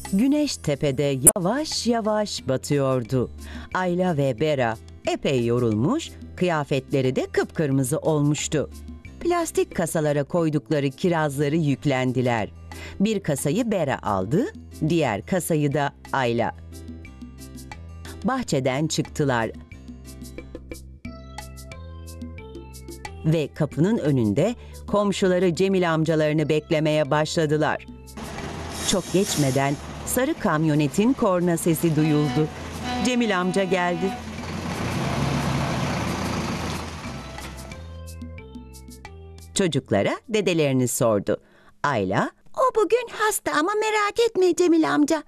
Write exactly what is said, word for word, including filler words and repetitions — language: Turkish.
Güneş tepede yavaş yavaş batıyordu. Ayla ve Bera epey yorulmuş, kıyafetleri de kıpkırmızı olmuştu. Plastik kasalara koydukları kirazları yüklendiler. Bir kasayı Bera aldı, diğer kasayı da Ayla. Bahçeden çıktılar ve kapının önünde komşuları Cemil amcalarını beklemeye başladılar. Çok geçmeden sarı kamyonetin korna sesi duyuldu. Cemil amca geldi. Çocuklara dedelerini sordu. Ayla, "O bugün hasta ama merak etme Cemil amca.